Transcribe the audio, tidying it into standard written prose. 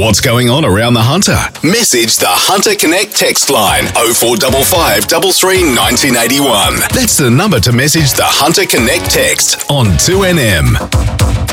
What's going on around the Hunter? Message the Hunter Connect text line 0455 33 1981. That's the number to message the Hunter Connect text on 2NM.